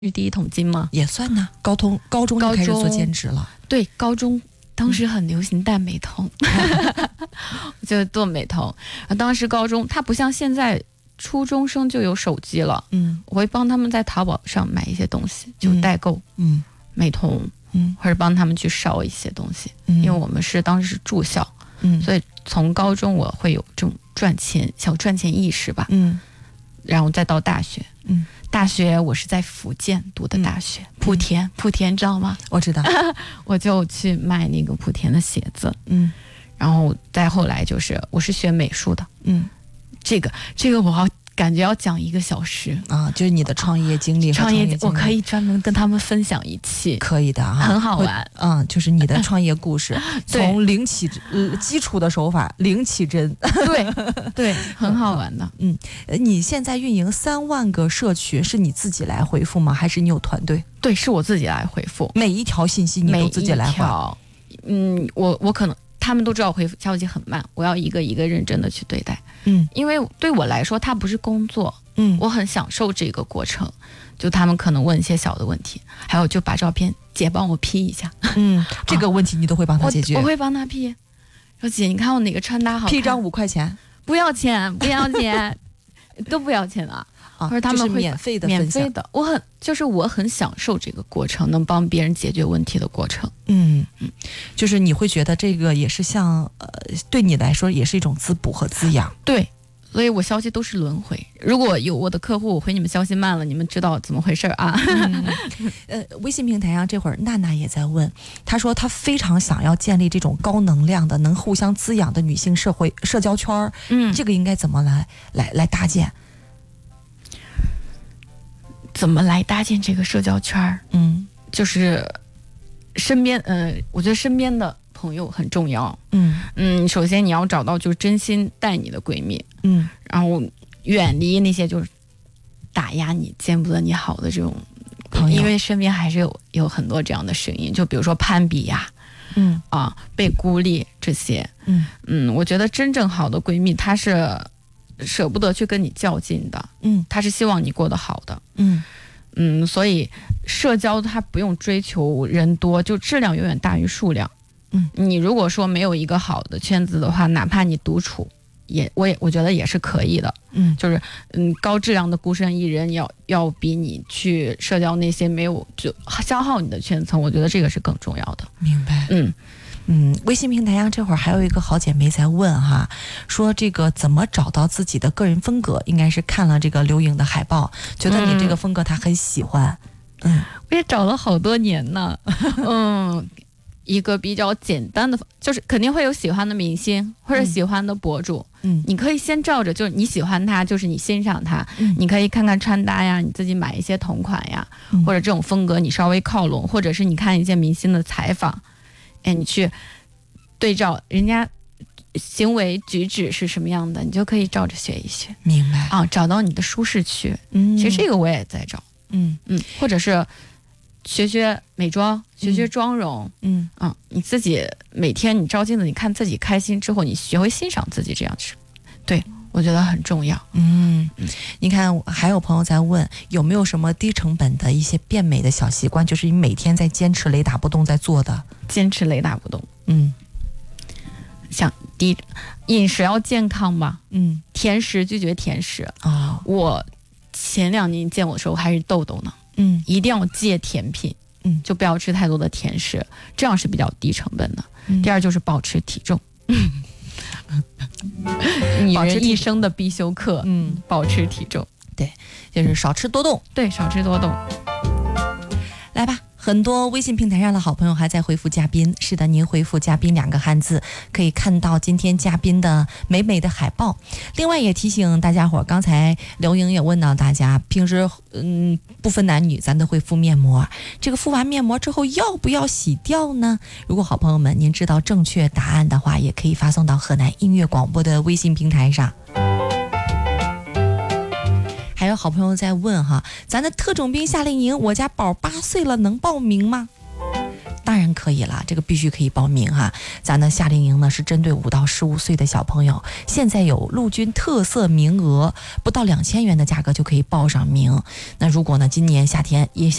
第一桶金吗？ 也算呢。高中就开始做兼职了。 对，高中当时很流行戴美瞳，我就做美瞳。当时高中它不像现在初中生就有手机了，我会帮他们在淘宝上买一些东西，就代购，美瞳，或者帮他们去烧一些东西，因为我们当时是住校，所以从高中我会有这种小赚钱意识吧，然后再到大学，大学我是在福建读的大学，莆田知道吗？ 我知道， 我就去卖那个莆田的鞋子，然后再后来就是我是学美术的，这个我感觉要讲1个小时啊，就是你的创业经历。 我可以专门跟他们分享一期， 可以的哈， 很好玩。 就是你的创业故事，从零起基础的手法，零起针， 对，很好玩的。 你现在运营3万个社群，是你自己来回复吗？还是你有团队？ 对，是我自己来回复， 每一条信息你都自己来回。 我可能他们都知道我回复消息很慢，我要一个一个认真的去对待。因为对我来说它不是工作，我很享受这个过程。就他们可能问一些小的问题，还有就把照片姐帮我 P 一下， 这个问题你都会帮他解决。 我会帮他 P。说姐，你看我哪个穿搭好看 ？P 张5块钱， 不要钱，都不要钱啊！或者他们会免费的分享， 免费的。我很享受这个过程，能帮别人解决问题的过程。 就是你会觉得这个也是像对你来说也是一种滋补和滋养。 对，所以我消息都是轮回。如果有我的客户我回你们消息慢了，你们知道怎么回事啊？ 微信平台上这会儿娜娜也在问，她说她非常想要建立这种高能量的、能互相滋养的女性社交圈。这个应该怎么来搭建？ 怎么来搭建这个社交圈？就是身边，我觉得身边的朋友很重要。首先你要找到就是真心待你的闺蜜，然后远离那些就是打压你、见不得你好的这种朋友，因为身边还是有很多这样的声音，就比如说攀比呀，被孤立这些。我觉得真正好的闺蜜，她是舍不得去跟你较劲的，她是希望你过得好的，所以社交它不用追求人多，就质量永远大于数量。你如果说没有一个好的圈子的话，哪怕你独处，我觉得也是可以的。就是高质量的孤身一人要比你去社交那些没有就消耗你的圈层，我觉得这个是更重要的。 明白。微信平台上这会儿还有一个好姐妹在问哈，说这个怎么找到自己的个人风格？应该是看了这个刘颖的海报，觉得你这个风格她很喜欢。 我也找了好多年呢。一个比较简单的，就是肯定会有喜欢的明星或者喜欢的博主，你可以先照着，就是你喜欢他，就是你欣赏他，你可以看看穿搭呀，你自己买一些同款呀，或者这种风格你稍微靠拢，或者是你看一些明星的采访，你去对照人家行为举止是什么样的，你就可以照着学一学。 明白找到你的舒适区。其实这个我也在找。或者是学学美妆，学学妆容。你自己每天你照镜子，你看自己开心之后，你学会欣赏自己，这样子，对，我觉得很重要。 你看还有朋友在问，有没有什么低成本的一些变美的小习惯，就是你每天在坚持雷打不动在做的？坚持雷打不动。像饮食要健康吧。甜食拒绝甜食。我前2年见我的时候还是痘痘呢。一定要戒甜品。就不要吃太多的甜食，这样是比较低成本的。第二就是保持体重。女人一生的必修课。保持体重。 对，就是少吃多动。 对，少吃多动。 来吧，很多微信平台上的好朋友还在回复嘉宾。是的，您回复嘉宾2个汉字，可以看到今天嘉宾的美美的海报。另外也提醒大家伙，刚才刘莹也问到大家，平时不分男女咱都会敷面膜，这个敷完面膜之后要不要洗掉呢？如果好朋友们您知道正确答案的话，也可以发送到河南音乐广播的微信平台上。还有好朋友在问哈，咱的特种兵夏令营，我家宝8岁了，能报名吗？ 当然可以了，这个必须可以报名哈。咱的夏令营呢是针对5到15岁的小朋友，现在有陆军特色名额，不到2000元的价格就可以报上名。那如果呢今年夏天也想